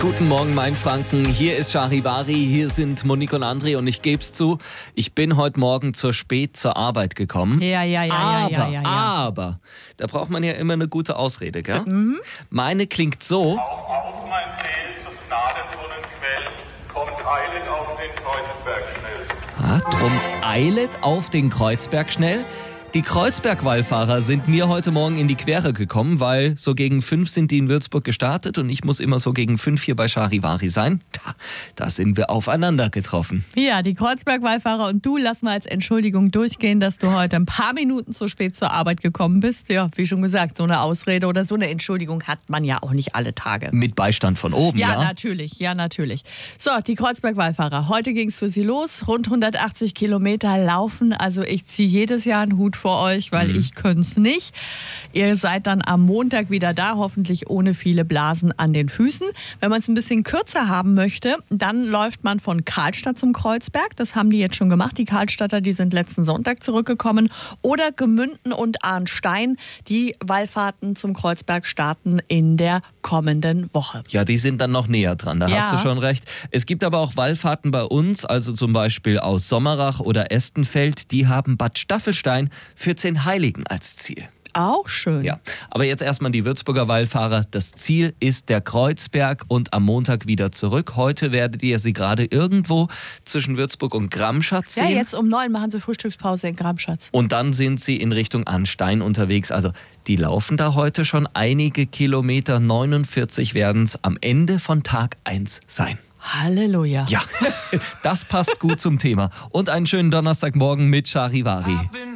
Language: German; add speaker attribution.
Speaker 1: Guten Morgen, mein Franken. Hier ist Charivari, hier sind Monique und André und ich geb's zu, ich bin heute Morgen zu spät zur Arbeit gekommen.
Speaker 2: Ja.
Speaker 1: Aber, da braucht man ja immer eine gute Ausrede, gell? Meine klingt so.
Speaker 3: Auf mein Ziel zum Gnadentonnenquell kommt eilend auf den Kreuzberg schnell.
Speaker 1: Drum eilet auf den Kreuzberg schnell. Die Kreuzberg-Wallfahrer sind mir heute Morgen in die Quere gekommen, weil so gegen 5 sind die in Würzburg gestartet und ich muss immer so gegen 5 hier bei Charivari sein. Da sind wir aufeinander getroffen.
Speaker 2: Ja, die Kreuzberg-Wallfahrer und du, lass mal als Entschuldigung durchgehen, dass du heute ein paar Minuten zu spät zur Arbeit gekommen bist. Ja, wie schon gesagt, so eine Ausrede oder so eine Entschuldigung hat man ja auch nicht alle Tage.
Speaker 1: Mit Beistand von oben, ja?
Speaker 2: Ja, natürlich. So, die Kreuzberg-Wallfahrer. Heute ging es für sie los. Rund 180 Kilometer laufen. Also ich ziehe jedes Jahr einen Hut vor euch, weil ich könnte es nicht. Ihr seid dann am Montag wieder da, hoffentlich ohne viele Blasen an den Füßen. Wenn man es ein bisschen kürzer haben möchte, dann läuft man von Karlstadt zum Kreuzberg. Das haben die jetzt schon gemacht. Die Karlstadter, die sind letzten Sonntag zurückgekommen. Oder Gemünden und Arnstein. Die Wallfahrten zum Kreuzberg starten in der kommenden Woche.
Speaker 1: Ja, die sind dann noch näher dran, da hast du schon recht. Es gibt aber auch Wallfahrten bei uns, also zum Beispiel aus Sommerach oder Estenfeld. Die haben Bad Staffelstein 14 Heiligen als Ziel.
Speaker 2: Auch schön.
Speaker 1: Ja, aber jetzt erstmal die Würzburger Wallfahrer. Das Ziel ist der Kreuzberg und am Montag wieder zurück. Heute werdet ihr sie gerade irgendwo zwischen Würzburg und Gramschatz sehen.
Speaker 2: Ja, jetzt um 9 machen sie Frühstückspause in Gramschatz.
Speaker 1: Und dann sind sie in Richtung Arnstein unterwegs. Also die laufen da heute schon einige Kilometer. 49 werden es am Ende von Tag 1 sein.
Speaker 2: Halleluja.
Speaker 1: Ja, das passt gut zum Thema. Und einen schönen Donnerstagmorgen mit Charivari.